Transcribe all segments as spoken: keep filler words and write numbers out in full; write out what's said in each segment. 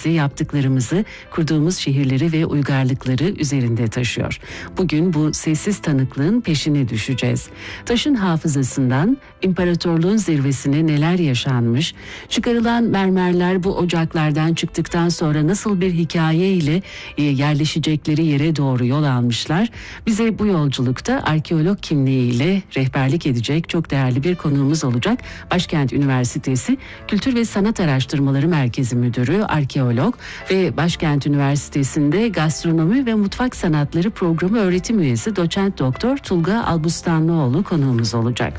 hayallerimizi, yaptıklarımızı, kurduğumuz şehirleri ve uygarlıkları üzerinde taşıyor. Bugün bu sessiz tanıklığın peşine düşeceğiz. Taşın hafızasından imparatorluğun zirvesine neler yaşanmış, çıkarılan mermerler bu ocaklardan çıktıktan sonra nasıl bir hikaye ile yerleşecekleri yere doğru yol almışlar. Bize bu yolculukta arkeolog kimliğiyle rehberlik edecek çok değerli bir konuğumuz olacak. Başkent Üniversitesi Kültür ve Sanat Araştırmaları Merkezi Müdürü, arkeolog ve Başkent Üniversitesi'nde Gastronomi ve Mutfak Sanatları Programı öğretim üyesi Doçent Doktor Tulga Albustanlıoğlu konuğumuz olacak.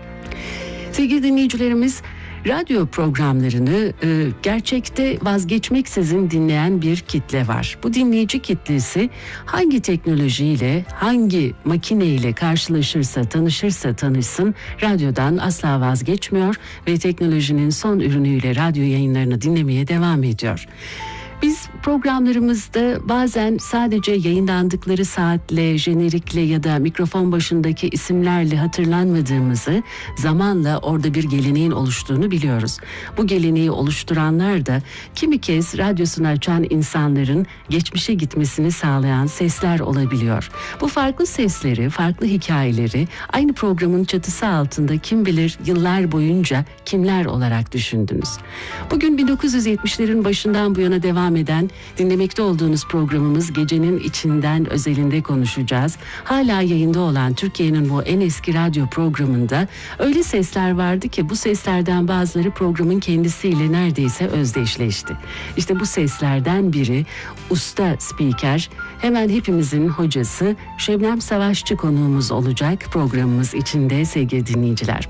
Sevgili dinleyicilerimiz, radyo programlarını e, gerçekte vazgeçmeksizin dinleyen bir kitle var. Bu dinleyici kitlesi hangi teknolojiyle, hangi makineyle karşılaşırsa, tanışırsa tanışsın, radyodan asla vazgeçmiyor ve teknolojinin son ürünüyle radyo yayınlarını dinlemeye devam ediyor. Biz programlarımızda bazen sadece yayınlandıkları saatle, jenerikle ya da mikrofon başındaki isimlerle hatırlanmadığımızı, zamanla orada bir geleneğin oluştuğunu biliyoruz. Bu geleneği oluşturanlar da kimi kez radyosunu açan insanların geçmişe gitmesini sağlayan sesler olabiliyor. Bu farklı sesleri, farklı hikayeleri aynı programın çatısı altında kim bilir yıllar boyunca kimler olarak düşündünüz. Bugün bin dokuz yüz yetmişlerin başından bu yana devam eden dinlemekte olduğunuz programımız Gecenin İçinden özelinde konuşacağız. Hala yayında olan Türkiye'nin bu en eski radyo programında öyle sesler vardı ki bu seslerden bazıları programın kendisiyle neredeyse özdeşleşti. İşte bu seslerden biri usta spiker, hemen hepimizin hocası Şebnem Savaşçı konuğumuz olacak programımız içinde sevgili dinleyiciler.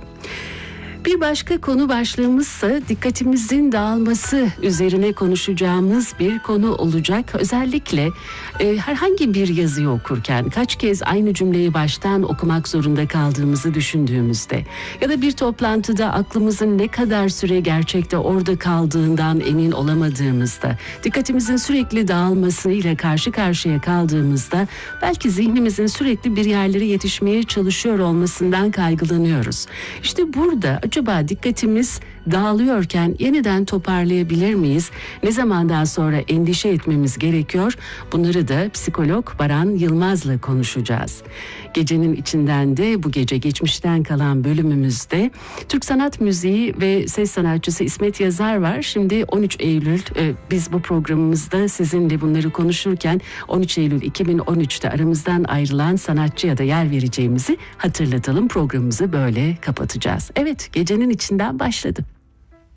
Bir başka konu başlığımızsa dikkatimizin dağılması üzerine konuşacağımız bir konu olacak. Özellikle e, herhangi bir yazıyı okurken kaç kez aynı cümleyi baştan okumak zorunda kaldığımızı düşündüğümüzde ya da bir toplantıda aklımızın ne kadar süre gerçekte orada kaldığından emin olamadığımızda, dikkatimizin sürekli dağılmasıyla karşı karşıya kaldığımızda belki zihnimizin sürekli bir yerlere yetişmeye çalışıyor olmasından kaygılanıyoruz. İşte burada acaba dikkatimiz dağılıyorken yeniden toparlayabilir miyiz? Ne zamandan sonra endişe etmemiz gerekiyor? Bunları da psikolog Baran Yılmaz'la konuşacağız. Gecenin içinden de bu gece geçmişten kalan bölümümüzde Türk sanat müziği ve ses sanatçısı İsmet Yazar var. Şimdi on üç Eylül e, biz bu programımızda sizinle bunları konuşurken on üç Eylül iki bin on üçte aramızdan ayrılan sanatçıya da yer vereceğimizi hatırlatalım. Programımızı böyle kapatacağız. Evet, gecenin içinden başladı.